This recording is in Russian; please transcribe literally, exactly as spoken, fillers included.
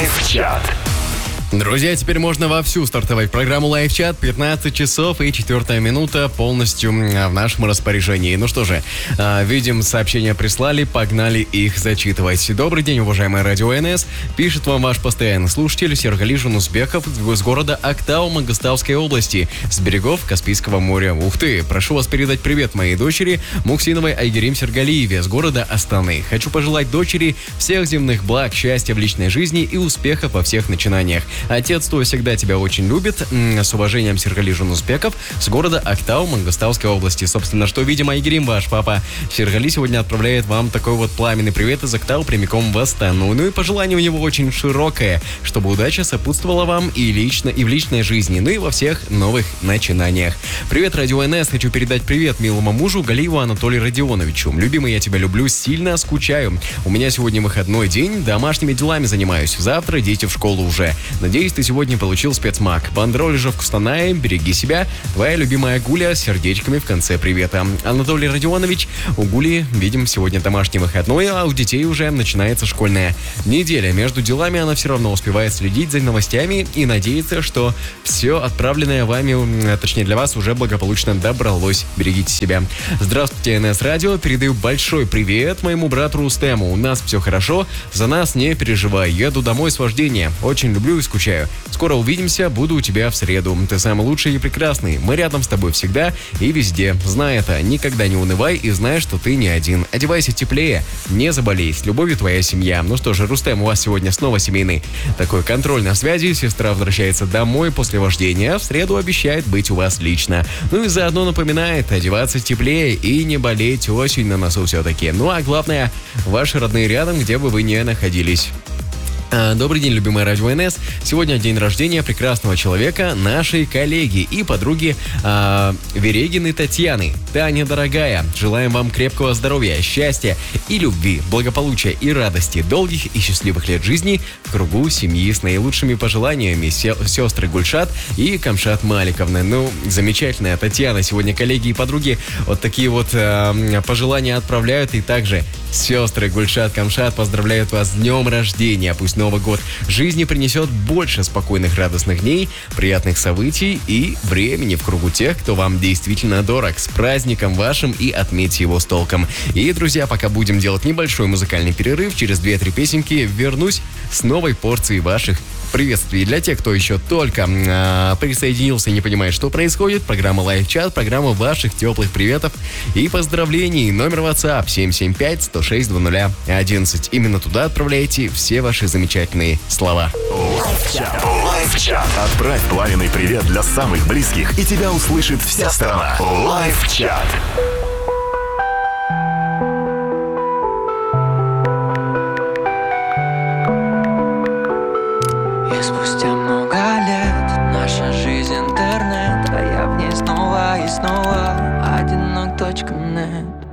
Лайв-чат. Друзья, теперь можно вовсю стартовать программу Лайв-чат. пятнадцать часов и четвертая минута полностью в нашем распоряжении. Ну что же, видим, сообщения прислали, погнали их зачитывать. Добрый день, уважаемое радио эн эс. Пишет вам ваш постоянный слушатель Сергалий Жунусбеков из города Актау Мангостауской области, с берегов Каспийского моря. Ух ты! Прошу вас передать привет моей дочери Мухсиновой Айгерим Сергалиеве с города Астаны. Хочу пожелать дочери всех земных благ, счастья в личной жизни и успехов во всех начинаниях. Отец твой всегда тебя очень любит. С уважением, Сергалий Жунусбеков с города Актау Мангостауской области. Собственно, что, видимо, Айгерим, ваш папа Сергалий сегодня отправляет вам такой вот пламенный привет из Актау прямиком в Астану. Ну и пожелание у него очень широкое, чтобы удача сопутствовала вам и лично, и в личной жизни, ну и во всех новых начинаниях. Привет, радио эн эс. Хочу передать привет милому мужу Галиеву Анатолию Родионовичу. Любимый, я тебя люблю, сильно скучаю. У меня сегодня выходной день, домашними делами занимаюсь. Завтра дети в школу уже. Надеюсь, ты сегодня получил спецмаг. Бандроли в Кустанае, береги себя. Твоя любимая Гуля с сердечками в конце привета. Анатолий Родионович, у Гули, видим, сегодня домашний выходной, а у детей уже начинается школьная неделя. Между делами она все равно успевает следить за новостями и надеется, что все отправленное вами, точнее для вас, уже благополучно добралось. Берегите себя. Здравствуйте, эн эс Радио. Передаю большой привет моему брату Рустему. У нас все хорошо, за нас не переживай. Еду домой с вождения. Очень люблю и скучаю. Скоро увидимся, буду у тебя в среду. Ты самый лучший и прекрасный. Мы рядом с тобой всегда и везде. Знай это, никогда не унывай и знай, что ты не один. Одевайся теплее, не заболей. С любовью, твоя семья. Ну что же, Рустем, у вас сегодня снова семейный такой контроль на связи. Сестра возвращается домой после вождения. В среду обещает быть у вас лично. Ну и заодно напоминает одеваться теплее и не болеть. Осень на носу все-таки. Ну а главное, ваши родные рядом, где бы вы ни находились. Добрый день, любимая радио эн эс. Сегодня день рождения прекрасного человека, нашей коллеги и подруги э, Верегиной Татьяны. Таня, дорогая, желаем вам крепкого здоровья, счастья и любви, благополучия и радости, долгих и счастливых лет жизни в кругу семьи с наилучшими пожеланиями сестры Гульшат и Камшат Маликовны. Ну, замечательная Татьяна. Сегодня коллеги и подруги вот такие вот э, пожелания отправляют. И также сестры Гульшат, Камшат поздравляют вас с днем рождения. Пусть Новый год жизни принесет больше спокойных, радостных дней, приятных событий и времени в кругу тех, кто вам действительно дорог. С праздником вашим и отметьте его с толком. И, друзья, пока будем делать небольшой музыкальный перерыв, через две-три песенки вернусь с новой порцией ваших приветствий. Для тех, кто еще только а, присоединился и не понимает, что происходит, программа Лайв-чат, программа ваших теплых приветов и поздравлений. Номер WhatsApp семь семь пять сто шесть двадцать ноль одиннадцать. Именно туда отправляйте все ваши замечательные слова. Лайв-чат. Лайв-чат. Отправь пламенный привет для самых близких, и тебя услышит вся страна. Лайв-чат. Спустя много лет наша жизнь интернет, а я в ней снова и снова одинок точка нет.